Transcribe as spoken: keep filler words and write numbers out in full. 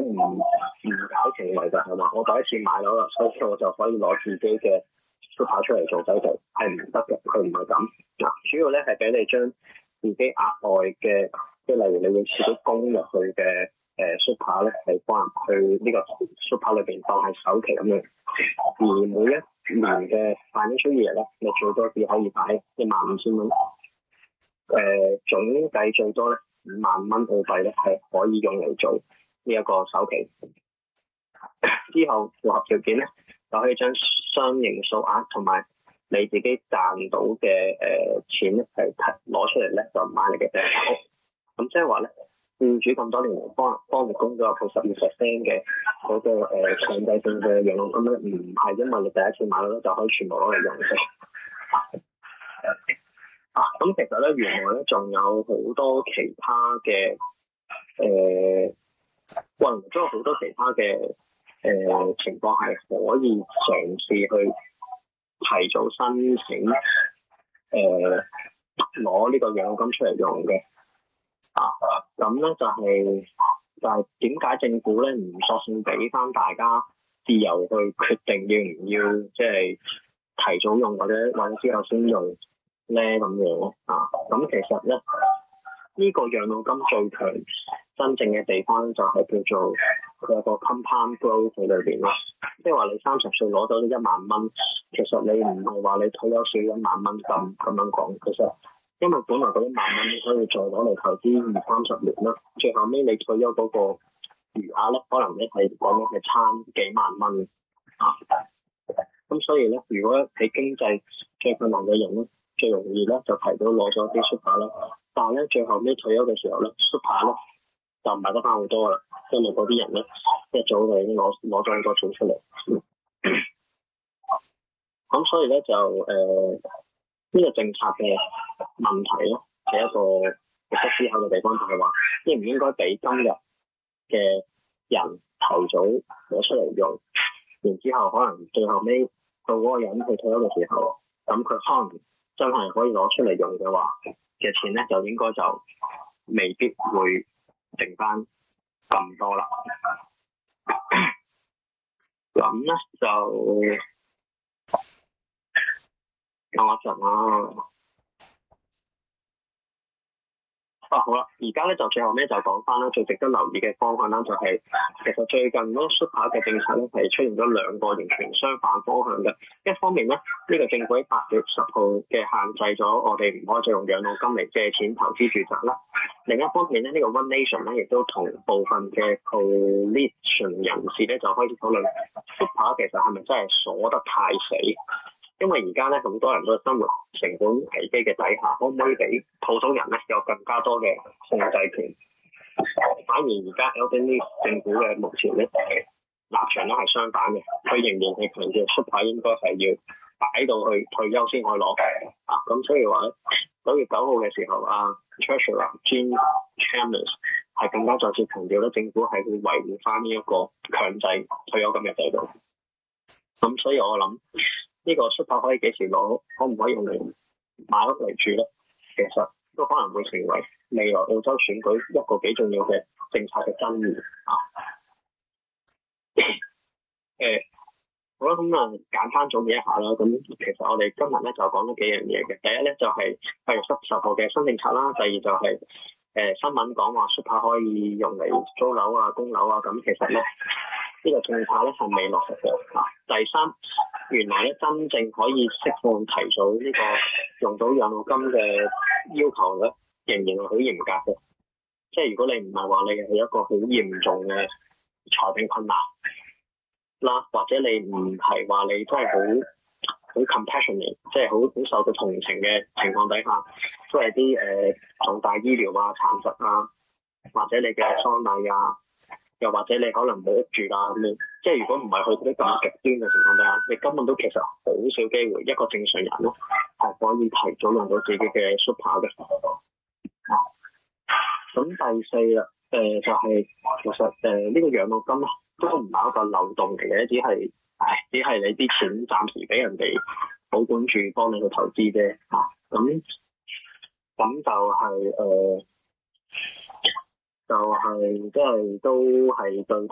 唔唔搞情為就係話我第一次買樓啦，所以我就可以攞自己嘅 super 出嚟做抵稅，係唔得嘅，佢唔係咁嗱。主要咧係俾你將自己額外嘅，即係例如你要自己供入去嘅誒 super 咧，係幫人去呢個 super 裏邊當係首期咁樣。而每一年嘅 financial year 咧，你最多只可以擺一萬五千蚊。誒、呃、總計最多咧五萬蚊澳幣咧係可以用嚟做呢一個首期。之後符合條件咧，就可以將相應數額同埋你自己賺到嘅誒、呃、錢咧係攞出嚟咧，就買你嘅第一間屋。咁即係話咧，僱主咁多年嚟幫幫你供咗佢十二 percent 嘅嗰個誒強制性嘅養老金咧，唔係因為你第一次買樓就可以全部攞嚟用嘅。啊，咁其實咧，原來咧仲有好多其他嘅誒，哇、呃，仲有好多其他嘅誒、呃、情況係可以嘗試去提早申請誒攞呢個養老金出嚟用嘅。啊，咁咧就係、是、就係點解政府咧唔索性俾翻大家自由去決定要唔要即係、就是、提早用或者或者之後先用咧咁樣啊？咁其實咧呢、這個養老金最強真正嘅地方就係叫做佢有個 compound growth 喺裏邊咯，即係話你三十歲攞到呢一萬蚊，其實你唔係話你退休少一萬蚊咁咁樣講，其實。因為本來嗰一萬蚊可以再攞嚟投資二三十年啦，最後尾你退休嗰個餘額咧，可能咧係講緊係差幾萬蚊啊。咁所以咧，如果喺經濟最困難嘅人咧，最容易咧就提到攞咗啲 super 啦。但係咧最後尾退休嘅時候咧 ，super 咧就唔係得翻好多啦，因為嗰啲人咧一早就已經攞攞咗好多錢出嚟。咁、嗯、所以咧就誒。呃呢個政策嘅問題咧，係一個值得思考嘅地方，就係話應唔應該俾今日嘅人提早攞出嚟用，然之後可能最後尾到嗰個人去退休嘅時候，咁佢可能真係可以攞出嚟用嘅話嘅錢咧，就應該就未必會剩翻咁多啦。咁咧就。等我一陣啦。啊好啦，而家咧就最後尾就講翻啦，最值得留意嘅方向啦，就係、是、其實最近嗰 super 嘅政策咧係出現咗兩個完全相反方向嘅。一方面咧，呢、這個政府喺八月十號嘅限制咗我哋唔可以再用養老金嚟借錢投資住宅啦。另一方面咧，呢、這個 One Nation 咧亦都同部分嘅 coalition 人士咧就開始討論 super 其實係咪真係鎖得太死？因為而家咧咁多人都生活成本危機嘅底下，可唔可以俾普通人咧有更加多嘅控制權？反而而家 L D N 政府嘅目前咧立場咧係相反嘅，佢仍然係強調 super 應該係要擺到去退休先可以攞啊。咁所以話咧九月九號嘅時候啊 Treasurer Jim Chalmers 係更加再次強調咧，政府係會維護翻呢一個強制退休金嘅制度。咁所以我諗。呢個 super 可以幾時攞？可唔可以用嚟買屋嚟住咧？其實都可能會成為未來澳洲選舉一個幾重要嘅政策嘅爭議啊！誒、欸，好啦，咁啊簡單總結一下啦。咁其實我哋今日咧就講咗幾樣嘢嘅。第一咧就係八月十號嘅新政策啦。第二就係、是、誒、呃、新聞講話 super 可以用嚟租樓啊、供樓啊。咁其實咧。呢個政策咧係未落實嘅啊。第三，原來咧真正可以釋放提早呢個用到養老金嘅要求咧，仍然係好嚴格嘅。即係如果你唔係話你係一個好嚴重嘅財政困難啦，或者你唔係話你都係好好 compassionate， 即係好好受到同情嘅情況底下，都係啲誒重大醫療啊、殘疾啊，或者你嘅喪禮啊。又或者你可能冇屋住啦咁樣，即係如果唔係去啲咁極端嘅情況底下，你根本都其實好少機會一個正常人咧係可以提早用到自己嘅 super 嘅。咁第四啦，誒、呃、就係、是、其實誒呢、呃這個養老金都唔係一個漏洞嚟嘅，只係唉只係你啲錢暫時俾人哋保管住，幫你去投資啫。嚇、啊，咁咁就係、是、誒。呃就係即係都係對